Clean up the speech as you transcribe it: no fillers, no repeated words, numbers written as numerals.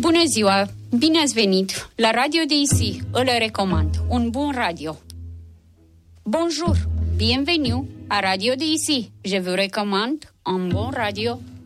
Bună ziua! Bine ați venit la Radio DIC. Îl recomand. Un bun radio. Bonjour! Bienvenue à Radio DIC. Je vous recommande un bon radio.